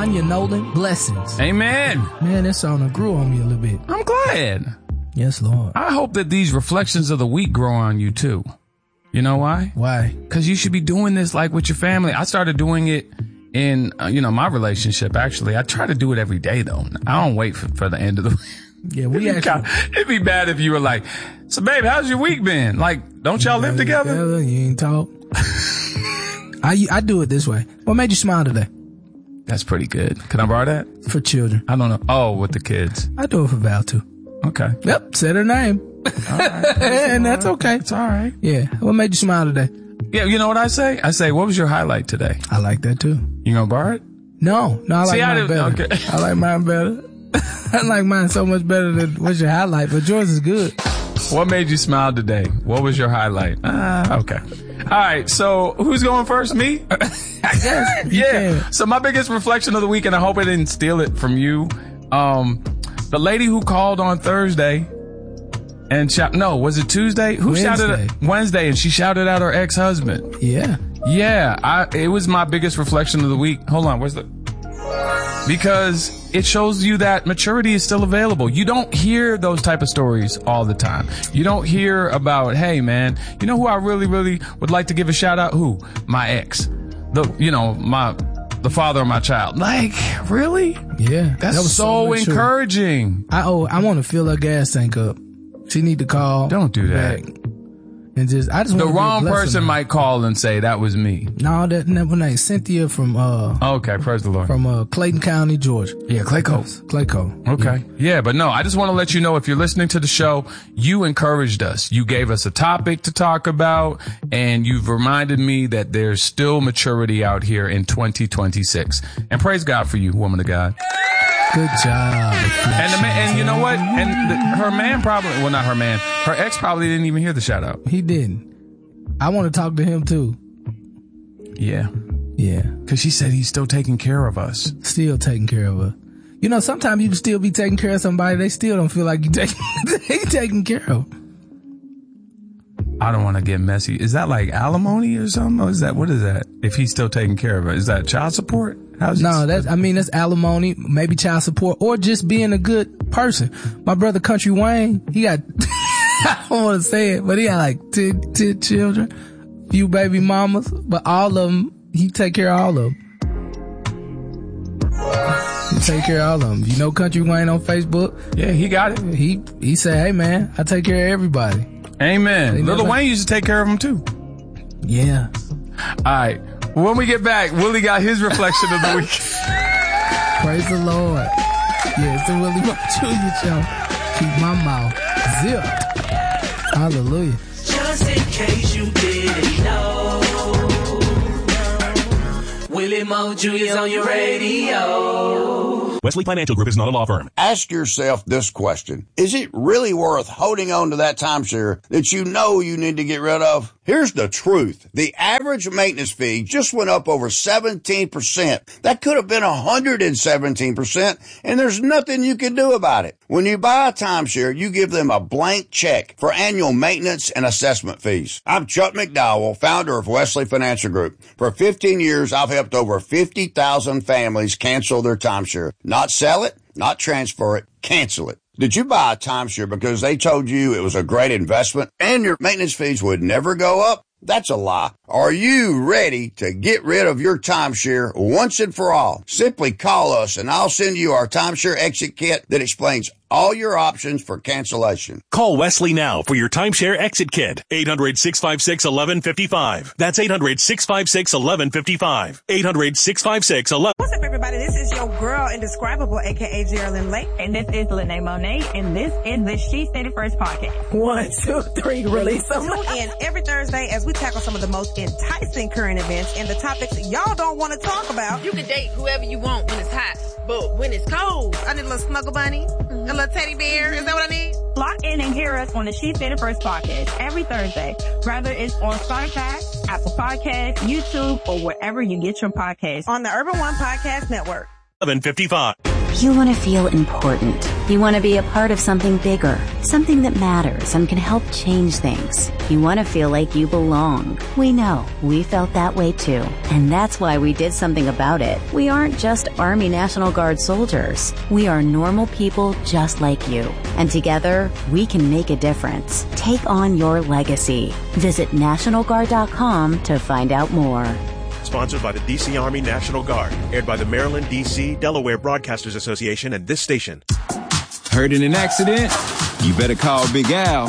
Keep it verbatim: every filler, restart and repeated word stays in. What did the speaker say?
Tanya Nolan, Blessings. Amen. Man, that song done grew on me a little bit. I'm glad. Yes, Lord. I hope that these reflections of the week grow on you too. You know why? Why? Because you should be doing this like with your family. I started doing it in, uh, you know, my relationship, actually. I try to do it every day, though. I don't wait for, for the end of the week. Yeah, we it'd, actually... be, it'd be bad if you were like, so, babe, how's your week been? Like, don't y'all live together? together? You ain't talk. I, I do it this way. What made you smile today? That's pretty good. Can I borrow that? For children. I don't know. Oh, with the kids. I do it for Val, too. Okay. Yep, said her name. All right. And that's okay. It's all right. Yeah. What made you smile today? Yeah, you know what I say? I say, what was your highlight today? I like that too. You gonna borrow it? No. No, I like See, mine I better. Okay. I like mine better. I like mine so much better than what's your highlight, but yours is good. What made you smile today? What was your highlight? Ah, okay. All right. So who's going first? Me? I guess. Yeah. Can. So my biggest reflection of the week, and I hope I didn't steal it from you. Um, the lady who called on Thursday and shout, no, was it Tuesday? Who Wednesday. shouted at Wednesday and she shouted at her ex-husband. Yeah. Yeah. I, it was my biggest reflection of the week. Hold on. Where's the, because it shows you that maturity is still available. You don't hear those type of stories all the time. You don't hear about, hey man, you know who I really, really would like to give a shout out? Who? My ex. The, you know, my, the father of my child. Like, really? Yeah. That's that was so, so encouraging. I oh, I want to fill her gas tank up. She need to call. Don't do that. Back. And just, I just the want wrong to person her. might call and say that was me. No, that never name. Cynthia from uh. Okay, praise the Lord. From uh Clayton County, Georgia. Yeah, Clayco. Clayco. Okay. Yeah. yeah, but no, I just want to let you know, if you're listening to the show, you encouraged us. You gave us a topic to talk about, and you've reminded me that there's still maturity out here in twenty twenty-six. And praise God for you, woman of God. Good job. And the man, and you know what? And the, her man probably, well, not her man, her ex probably didn't even hear the shout out. He didn't. I want to talk to him too. Yeah. Yeah. Cause she said he's still taking care of us. Still taking care of her. You know, sometimes you can still be taking care of somebody. They still don't feel like you taking, they taking care of. I don't want to get messy. Is that like alimony or something? Or is that, what is that? If he's still taking care of her, is that child support? How's no, that's, I mean, that's alimony, maybe child support, or just being a good person. My brother Country Wayne, he got, I don't want to say it, but he had like ten, ten children, few baby mamas, but all of them, he take care of all of them. He take care of all of them. You know Country Wayne on Facebook? Yeah, he got it. He, he said, hey man, I take care of everybody. Amen. Lil Wayne used to take care of him too. Yeah. All right. When we get back, Willie got his reflection of the week. Praise the Lord. Yeah, it's the Willie Mo Junior Show. Keep my mouth zipped. Hallelujah. Just in case you didn't know, Willie Mo Junior's on your radio. Wesley Financial Group is not a law firm. Ask yourself this question. Is it really worth holding on to that timeshare that you know you need to get rid of? Here's the truth. The average maintenance fee just went up over seventeen percent. That could have been one hundred seventeen percent, and there's nothing you can do about it. When you buy a timeshare, you give them a blank check for annual maintenance and assessment fees. I'm Chuck McDowell, founder of Wesley Financial Group. For fifteen years, I've helped over fifty thousand families cancel their timeshare. Not sell it, not transfer it, cancel it. Did you buy a timeshare because they told you it was a great investment and your maintenance fees would never go up? That's a lie. Are you ready to get rid of your timeshare once and for all? Simply call us and I'll send you our timeshare exit kit that explains all your options for cancellation. Call Wesley now for your timeshare exit kit. eight hundred, six five six, eleven fifty-five. That's eight hundred, six five six, eleven fifty-five. eight hundred, six five six, eleven. What's up, everybody? This is your girl, Indescribable, a k a. Geraldine Lake. And this is Lene Monet, and this is the She Said It First podcast. One, two, three, release them. Tune in every Thursday as we tackle some of the most enticing current events and the topics y'all don't want to talk about. You can date whoever you want when it's hot, but when it's cold, I need a little snuggle bunny, mm-hmm. a little teddy bear. Is that what I need? Lock in and hear us on the She Said It First podcast every Thursday, whether it's on Spotify, Apple Podcasts, YouTube, or wherever you get your podcasts. On the Urban One Podcast Network. eleven fifty-five. You want to feel important. You want to be a part of something bigger, something that matters and can help change things. You want to feel like you belong. We know. We felt that way too. And that's why we did something about it. We aren't just Army National Guard soldiers. We are normal people just like you. And together, we can make a difference. Take on your legacy. Visit National Guard dot com to find out more. Sponsored by the D C Army National Guard. Aired by the Maryland, D C, Delaware Broadcasters Association and this station. Heard in an accident? You better call Big Al.